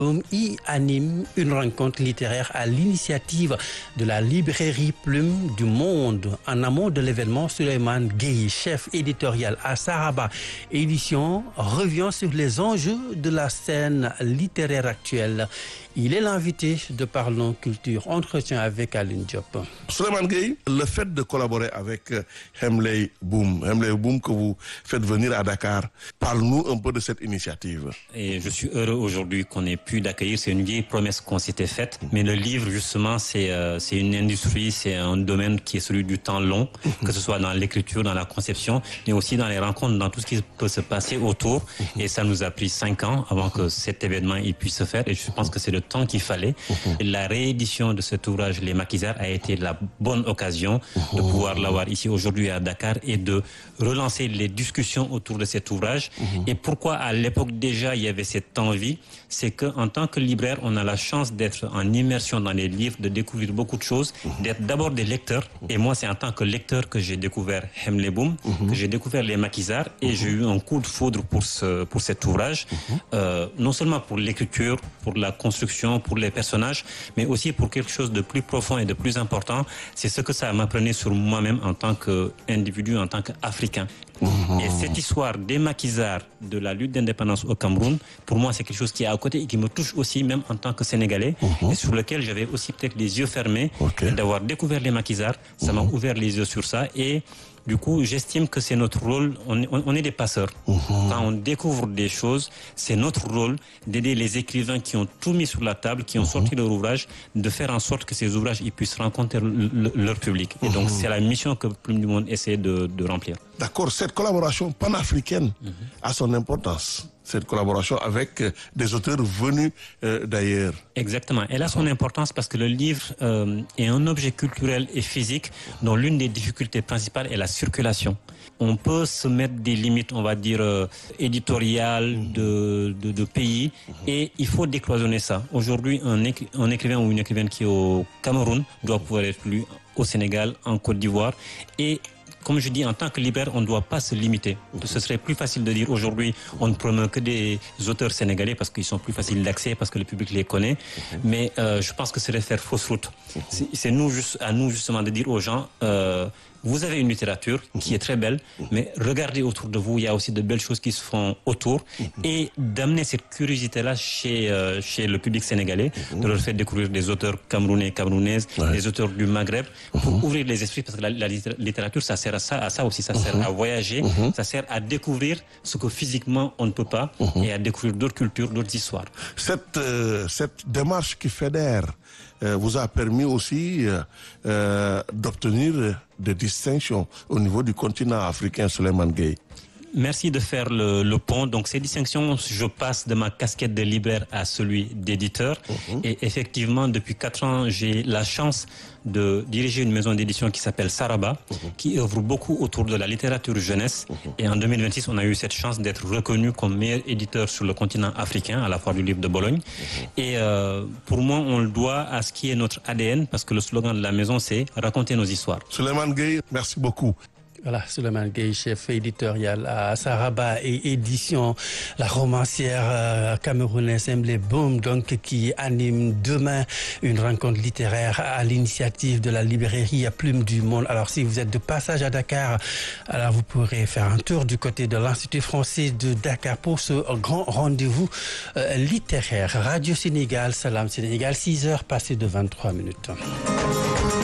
y anime une rencontre littéraire à l'initiative de la librairie Plume du Monde. En amont de l'événement, Souleymane Gueye, chef éditorial à Saraba Édition, revient sur les enjeux de la scène littéraire actuelle. Il est l'invité de Parlons Culture. Entretien avec Aline Diop. Souleymane Gueye, le fait de collaborer avec Hemley Boom que vous faites venir à Dakar, parle-nous un peu de cette initiative. Et je suis heureux aujourd'hui qu'on ait pu l'accueillir. C'est une vieille promesse qu'on s'était faite. Mais le livre, justement, c'est une industrie, c'est un domaine qui est celui du temps long, que ce soit dans l'écriture, dans la conception, mais aussi dans les rencontres, dans tout ce qui peut se passer autour. Et ça nous a pris 5 ans avant que cet événement il puisse se faire. Et je pense que c'est le temps qu'il fallait. La réédition de cet ouvrage, Les Maquisards, a été la bonne occasion de pouvoir l'avoir ici aujourd'hui à Dakar et de relancer les discussions autour de cet ouvrage. Et pourquoi à l'époque déjà il y avait cette envie, c'est qu'en tant que libraire, on a la chance d'être en immersion dans les livres, de découvrir beaucoup de choses, d'être d'abord des lecteurs. Et moi, c'est en tant que lecteur que j'ai découvert Hemley Boom, que j'ai découvert Les Maquisards, et j'ai eu un coup de foudre pour cet ouvrage, non seulement pour l'écriture, pour la construction, pour les personnages, mais aussi pour quelque chose de plus profond et de plus important. C'est ce que ça m'apprenait sur moi-même en tant qu'individu, en tant qu'Africain. Et cette histoire des maquisards, de la lutte d'indépendance au Cameroun, pour moi, c'est quelque chose qui est à côté et qui me touche aussi, même en tant que Sénégalais, et sur lequel j'avais aussi peut-être les yeux fermés. Et d'avoir découvert les maquisards, ça m'a ouvert les yeux sur ça. Et du coup, j'estime que c'est notre rôle. On est des passeurs. Quand on découvre des choses, c'est notre rôle d'aider les écrivains qui ont tout mis sur la table, qui ont sorti leur ouvrage, de faire en sorte que ces ouvrages ils puissent rencontrer leur public. Et donc, c'est la mission que Plume du Monde essaie de remplir. D'accord, cette collaboration panafricaine a son importance. Cette collaboration avec des auteurs venus d'ailleurs. Exactement. Elle a son importance parce que le livre est un objet culturel et physique dont l'une des difficultés principales est la circulation. On peut se mettre des limites, on va dire, éditoriales de pays, et il faut décloisonner ça. Aujourd'hui, un écrivain ou une écrivaine qui est au Cameroun doit pouvoir être lu au Sénégal, en Côte d'Ivoire, et comme je dis, en tant que libraire, on ne doit pas se limiter. Ce serait plus facile de dire aujourd'hui, on ne promeut que des auteurs sénégalais parce qu'ils sont plus faciles d'accès, parce que le public les connaît. Mais je pense que c'est de faire fausse route. C'est à nous justement de dire aux gens, vous avez une littérature qui est très belle, mais regardez autour de vous, il y a aussi de belles choses qui se font autour, et d'amener cette curiosité-là chez le public sénégalais, de leur faire découvrir des auteurs camerounais et camerounaises, des auteurs du Maghreb, pour ouvrir les esprits, parce que la littérature, ça sert à ça aussi, ça sert à voyager, ça sert à découvrir ce que physiquement on ne peut pas, et à découvrir d'autres cultures, d'autres histoires. Cette démarche qui fédère vous a permis aussi d'obtenir des distinctions au niveau du continent africain, Souleymane Gueye. Merci de faire le pont. Donc ces distinctions, je passe de ma casquette de libraire à celui d'éditeur. Et effectivement, depuis 4 ans, j'ai la chance de diriger une maison d'édition qui s'appelle Saraba, qui œuvre beaucoup autour de la littérature jeunesse. Et en 2026, on a eu cette chance d'être reconnu comme meilleur éditeur sur le continent africain à la Foire du Livre de Bologne. Et pour moi, on le doit à ce qui est notre ADN, parce que le slogan de la maison, c'est « Raconter nos histoires ». Souleymane Gueye, merci beaucoup. Voilà, Souleymane Gueye, chef éditorial à Saraba et Édition, la romancière camerounaise Hemley Boom, donc, qui anime demain une rencontre littéraire à l'initiative de la librairie Plume du Monde. Alors, si vous êtes de passage à Dakar, alors vous pourrez faire un tour du côté de l'Institut français de Dakar pour ce grand rendez-vous littéraire. Radio Sénégal, Salam Sénégal, 6h passées de 23 minutes.